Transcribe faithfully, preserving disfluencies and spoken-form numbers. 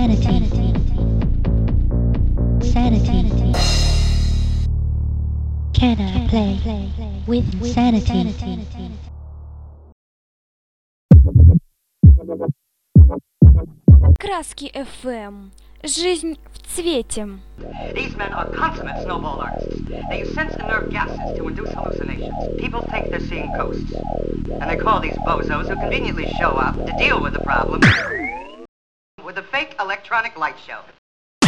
Sanity. Sanity. Can I play with insanity? Краски эф эм. Жизнь в цвете. These men are consummate snowball artists. They use sense and nerve gases to induce hallucinations. People think they're seeing ghosts. And they call these bozos who conveniently show up to deal with the problem with a fake electronic light show.